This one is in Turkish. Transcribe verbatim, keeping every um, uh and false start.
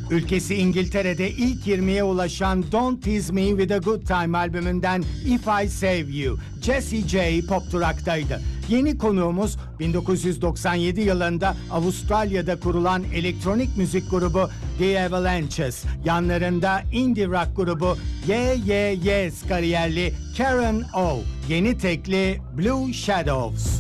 Ülkesi İngiltere'de ilk yirmiye ulaşan Don't Tease Me With A Good Time albümünden If I Save You, Jessie J Pop Durak'taydı. Yeni konuğumuz bin dokuz yüz doksan yedi yılında Avustralya'da kurulan elektronik müzik grubu The Avalanches. Yanlarında indie rock grubu Yeah Yeah Yes kariyerli Karen O. Yeni tekli Blue Shadows.